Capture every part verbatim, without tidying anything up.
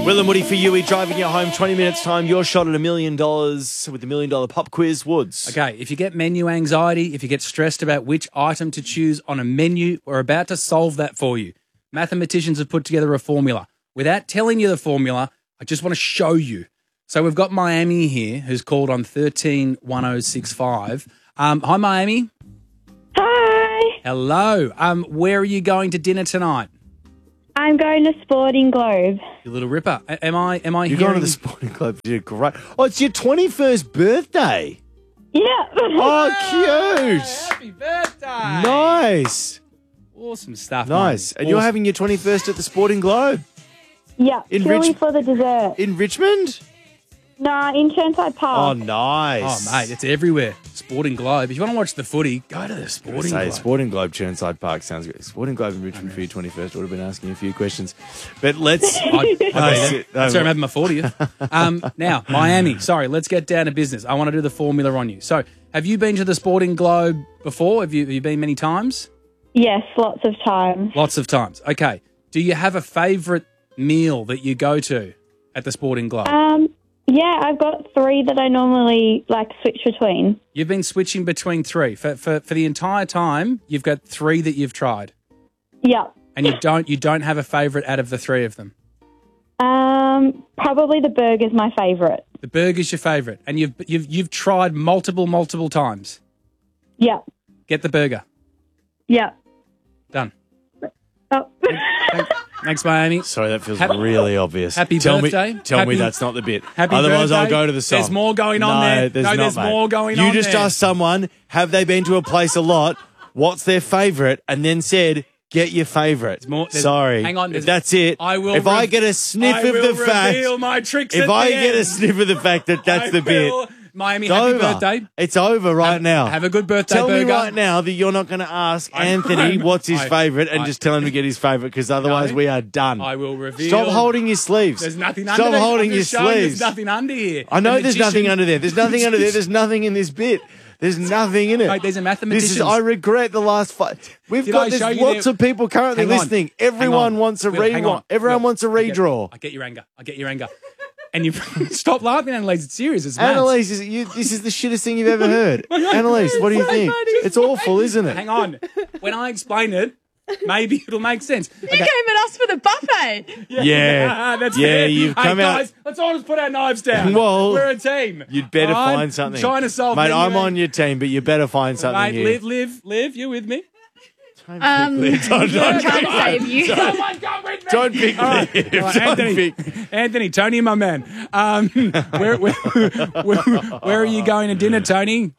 Will and Woody for you. We're driving you home twenty minutes time. Your shot at a million dollars with the million dollar pop quiz. Woods. Okay, if you get menu anxiety, if you get stressed about which item to choose on a menu, we're about to solve that for you. Mathematicians have put together a formula. Without telling you the formula, I just want to show you. So we've got Miami here, who's called on thirteen one oh six five. Um, hi, Miami. Hi. Hello. Um, where are you going to dinner tonight? I'm going to Sporting Globe. You little ripper. A- Am I? Am I? You're hearing... going to the Sporting Club. You're great. Oh, it's your twenty-first birthday. Yeah. Oh, cute. Happy birthday! Nice. Awesome stuff. Nice. Mate. And you're Awesome. having your twenty-first at the Sporting Globe Yeah. In Chili Rich- for the dessert. in Richmond? Nah, in Churnside Oh, Park. nice. Oh, mate, it's everywhere. Sporting Globe. If you want to watch the footy, go to the Sporting Say, Globe. Sporting Globe, Churnside Park sounds good. Sporting Globe in Richmond for your twenty-first. Would have been asking you a few questions. But let's... I, I No, that. no, Sorry, I'm having my fortieth. Um, now, Miami. Sorry, let's get down to business. I want to do the formula on you. So, have you been to the Sporting Globe before? Have you, have you been many times? Yes, lots of times. Lots of times. Okay. Do you have a favourite meal that you go to at the Sporting Globe? Um, yeah, I've got three that I normally like switch between. You've been switching between three. For, for, for the entire time, you've got three that you've tried. Yeah. And you don't you don't have a favourite out of the three of them. Um, probably the burger's my favourite. The burger's your favourite. And you've you've you've tried multiple, multiple times. Yeah. Get the burger. Yeah. Done. Oh. Thanks, Thanks Miami. Sorry, that feels Happy- really obvious. Happy tell birthday. Me, tell Happy- me that's not the bit. Happy Otherwise, birthday. I'll go to the song. There's more going on no, there. There's no, not, there's mate. more going you on just there. asked someone, have they been to a place a lot? What's their favourite? And then said, get your favourite. more- there's- Sorry. hang on, there's- That's it. I will if I rev- get a sniff I of will the fact... reveal my tricks If at I the get a end. sniff of the fact that that's I the bit... will. Miami, It's happy over. birthday. It's over right Have- now. have a good birthday, Tell burger. me right now that you're not going to ask I- Anthony what's his I- favourite and I- just tell him to get his favourite because otherwise No. we are done. I will reveal. Stop holding your sleeves. There's nothing under Stop there. holding I'm your just showing sleeves. There's nothing under here. I know The there's magician- nothing under there. There's nothing under there. There's nothing in this bit. There's nothing in it. Mate, there's a This is. mathematician's- I regret the last five. We've Did got I show there's you lots there- of people currently Hang on. listening. Hang Everyone on. wants a Will, hang redraw. on. Everyone Will, wants a I get- redraw. I get your anger. I get your anger. And you stop laughing, Annalise. It's serious. It's maths. Annalise, is, you, this is the shittest thing you've ever heard. Annalise, what do you so think? funny. It's awful, isn't it? Hang on. When I explain it, maybe it'll make sense. You came at us for the buffet. Yeah. that's Yeah, fair. you've hey, come out- guys, let's all just put our knives down. Well, we're a team. You'd better All right? find something. I'm trying to solve Mate, menu I'm ang- on your team, but you better find something Mate, here. live, live, live. You with me? Um, I'm trying to save you. Someone come with me. Don't pick All right. Liv. All right, Don't Anthony, pick- Anthony, Tony, my man. Um, where, where, where, where are you going to dinner, Tony?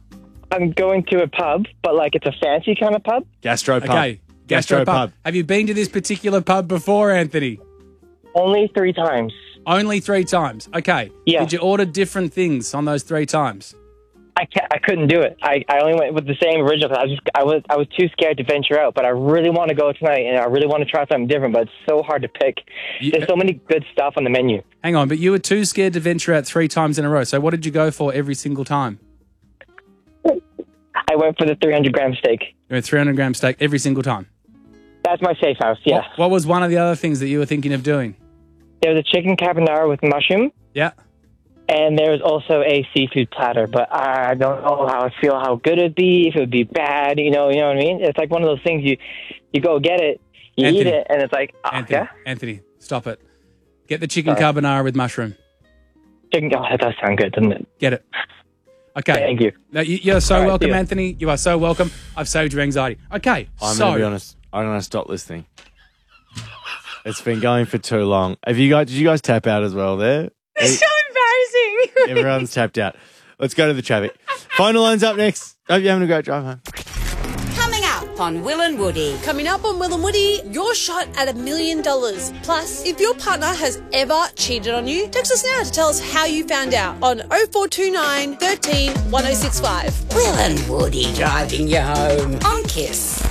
I'm going to a pub, but like it's a fancy kind of pub. Gastro pub. Okay, Gastro pub. Have you been to this particular pub before, Anthony? Only three times. Only three times. Okay. Yeah. Did you order different things on those three times? I can't, I couldn't do it. I, I only went with the same original. I was just I was I was too scared to venture out, but I really want to go tonight, and I really want to try something different. But it's so hard to pick. You- There's so many good stuff on the menu. Hang on, but you were too scared to venture out three times in a row. So what did you go for every single time? I went for the three hundred gram steak. You went three hundred gram steak every single time. That's my safe house. Yeah. What, what was one of the other things that you were thinking of doing? There was a chicken carbonara with mushroom, Yeah. and there was also a seafood platter. But I don't know how I feel how good it'd be. If it would be bad, you know, you know what I mean. It's like one of those things you you go get it, you Anthony. eat it, and it's like, oh, Anthony, yeah, Anthony, stop it. Get the chicken Sorry. carbonara with mushroom. chicken. Oh, that does sound good, doesn't it? Get it. Okay. Thank you. No, you you're so All right, welcome, see ya. Anthony. You are so welcome. I've saved your anxiety. Okay. I'm so, going to be honest. I'm going to stop listening. It's been going for too long. Have you guys? Did you guys tap out as well there? It's so embarrassing. Everyone's tapped out. Let's go to the traffic. Final line's up next. Hope you're having a great drive home. Coming up on Will and Woody. Coming up on Will and Woody, your shot at a million dollars. Plus, if your partner has ever cheated on you, text us now to tell us how you found out on oh four two nine, one three, one oh six five. Will and Woody driving you home on Kiss.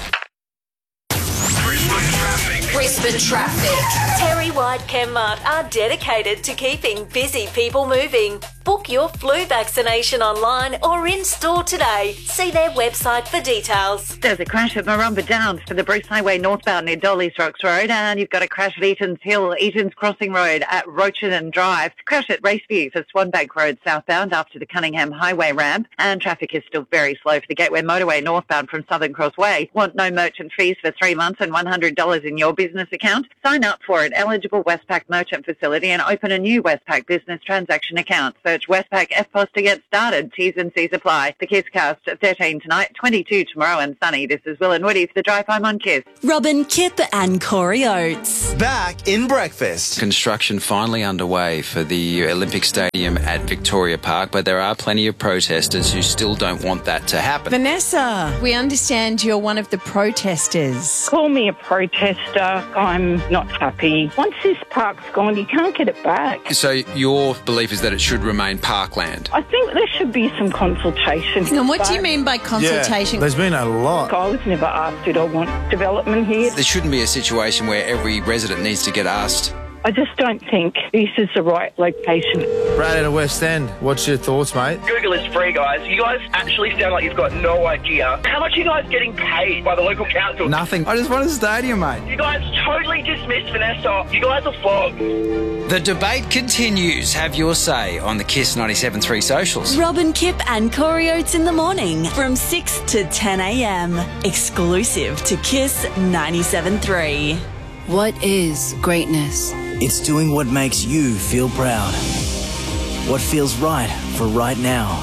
Brisbane Traffic. Terry White Chem Mart are dedicated to keeping busy people moving. Book your flu vaccination online or in-store today. See their website for details. There's a crash at Marumba Downs for the Bruce Highway northbound near Dolly's Rocks Road, and you've got a crash at Eaton's Hill, Eaton's Crossing Road at Rocheton Drive. Crash at Raceview for Swanbank Road southbound after the Cunningham Highway ramp, and traffic is still very slow for the Gateway Motorway northbound from Southern Cross Way. Want no merchant fees for three months and one hundred dollars in your business account? Sign up for an eligible Westpac merchant facility and open a new Westpac business transaction account. Search Westpac F P O S to get started. T's and C's apply. The Kiss Cast at thirteen tonight, twenty-two tomorrow and sunny. This is Will and Woody for the Drive Home on Kiss. Robin, Kip and Corey Oates. Back in breakfast. Construction finally underway for the Olympic Stadium at Victoria Park, but there are plenty of protesters who still don't want that to happen. Vanessa, we understand you're one of the protesters. Call me a protester. I'm not happy. Once this park's gone, you can't get it back. So your belief is that it should remain parkland? I think there should be some consultation. And what do you mean by consultation? Yeah, there's been a lot. I was never asked, did I want development here? There shouldn't be a situation where every resident needs to get asked. I just don't think this is the right location. Brad at West End, what's your thoughts, mate? Google is free, guys. You guys actually sound like you've got no idea. How much are you guys getting paid by the local council? Nothing. I just want a stadium, mate. You guys totally dismissed Vanessa. You guys are flogged. The debate continues. Have your say on the Kiss ninety-seven point three socials. Robin, Kip and Corey Oates in the morning from six to ten a.m. Exclusive to Kiss ninety-seven point three. What is greatness? It's doing what makes you feel proud. What feels right for right now.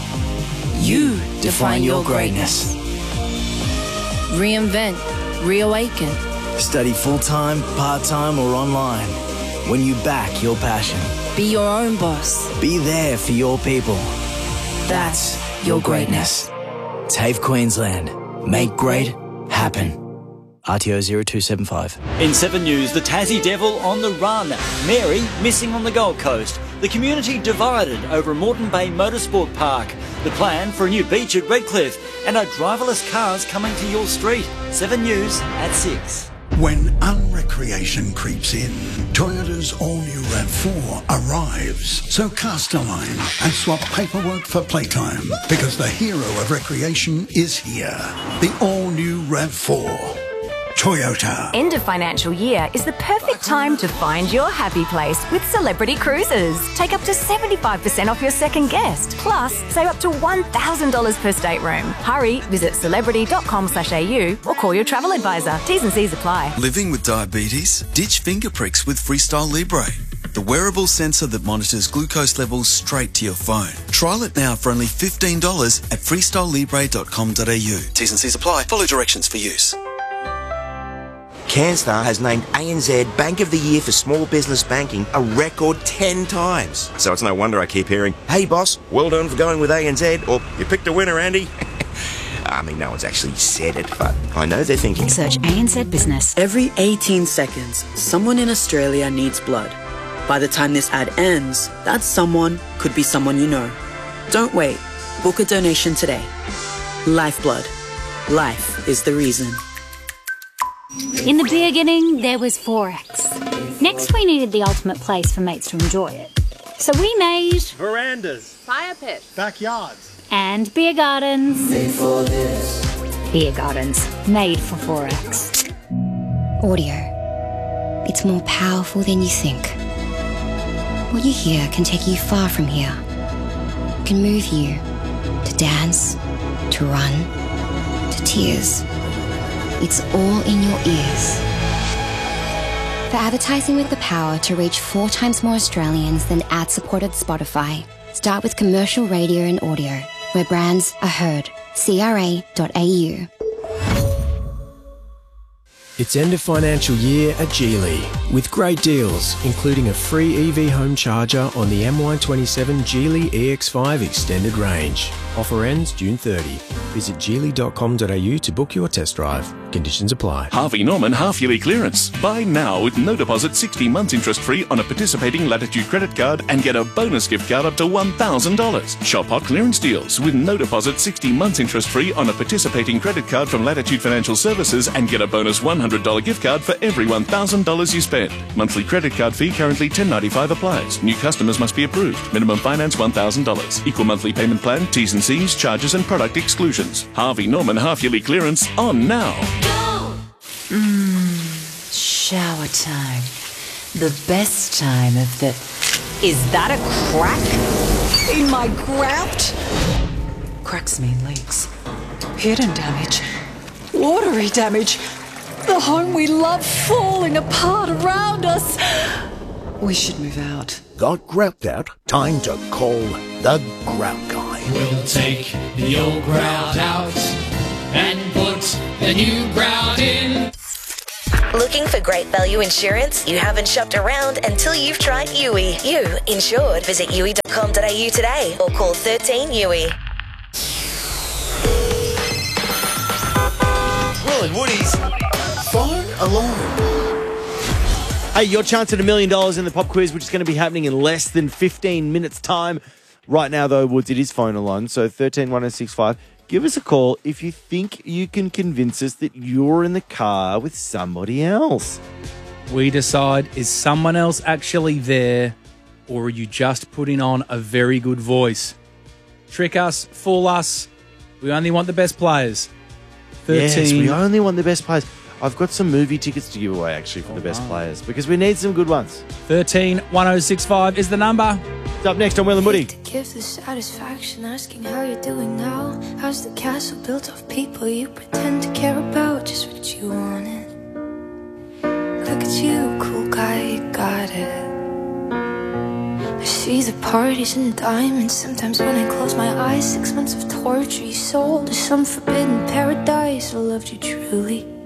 You define your greatness. Reinvent. Reawaken. Study full-time, part-time or online. When you back your passion. Be your own boss. Be there for your people. That's your greatness. TAFE Queensland. Make great happen. R T O zero two seven five. In seven News, the Tassie Devil on the run. Mary missing on the Gold Coast. The community divided over Moreton Bay Motorsport Park. The plan for a new beach at Redcliffe. And our driverless cars coming to your street. seven News at six. When unrecreation creeps in, Toyota's all-new RAV four arrives. So cast a line and swap paperwork for playtime, because the hero of recreation is here. The all-new RAV four. Toyota. End of financial year is the perfect time to find your happy place with Celebrity Cruises. Take up to seventy-five percent off your second guest. Plus, save up to one thousand dollars per stateroom. Hurry, visit celebrity dot com slash a u or call your travel advisor. T's and C's apply. Living with diabetes? Ditch finger pricks with Freestyle Libre. The wearable sensor that monitors glucose levels straight to your phone. Trial it now for only fifteen dollars at freestyle libre dot com dot a u. T's and C's apply. Follow directions for use. CanStar has named A N Z Bank of the Year for Small Business Banking a record ten times. So it's no wonder I keep hearing, "Hey boss, well done for going with A N Z," or "You picked a winner, Andy." I mean, no one's actually said it, but I know they're thinking. Search A N Z Business. Every eighteen seconds, someone in Australia needs blood. By the time this ad ends, that someone could be someone you know. Don't wait. Book a donation today. Lifeblood. Life is the reason. In the beginning, there was Forex. Next, we needed the ultimate place for mates to enjoy it. So we made... verandas, fire pits, backyards, and beer gardens. Made for this. Beer gardens, made for Forex. Audio. It's more powerful than you think. What you hear can take you far from here. It can move you to dance, to run, to tears. It's all in your ears. For advertising with the power to reach four times more Australians than ad-supported Spotify, start with commercial radio and audio, where brands are heard. C R A dot A U. It's end of financial year at Geely, with great deals, including a free E V home charger on the M Y twenty-seven Geely E X five Extended Range. Offer ends June thirtieth. Visit geely dot com dot a u to book your test drive. Conditions apply. Harvey Norman half-yearly clearance. Buy now with no deposit, sixty months interest-free on a participating Latitude credit card and get a bonus gift card up to one thousand dollars. Shop hot clearance deals with no deposit, sixty months interest-free on a participating credit card from Latitude Financial Services and get a bonus one hundred dollars gift card for every one thousand dollars you spend. End. Monthly credit card fee currently ten dollars ninety-five applies. New customers must be approved. Minimum finance one thousand dollars. Equal monthly payment plan, T's and C's, charges and product exclusions. Harvey Norman half-yearly clearance on now. Mmm, shower time. The best time of the... Is that a crack in my grout? Cracks mean leaks. Hidden damage. Watery damage. The home we love falling apart around us. We should move out. Got grout out? Time to call the Grout Guy. We'll take the old grout out and put the new grout in. Looking for great value insurance? You haven't shopped around until you've tried U I. You insured. Visit U I dot com dot a u today or call thirteen U I. Will and Woody's Phone Alone. Hey, your chance at a million dollars in the pop quiz, which is going to be happening in less than fifteen minutes' time. Right now, though, Woods, it is phone alone, so thirteen one oh six five. Give us a call if you think you can convince us that you're in the car with somebody else. We decide, is someone else actually there, or are you just putting on a very good voice? Trick us, fool us. We only want the best players. thirteen Yes, we only want the best players. I've got some movie tickets to give away, actually, for oh, the best wow. players, because we need some good ones. thirteen one oh six five is the number. It's up next on Will and Woody. Give the satisfaction asking how you're doing now. How's the castle built of people you pretend to care about? Just what you wanted. Look at you, cool guy, you got it. I see the parties and the diamonds. Sometimes when I close my eyes, six months of torture you sold to some forbidden paradise. I loved you truly.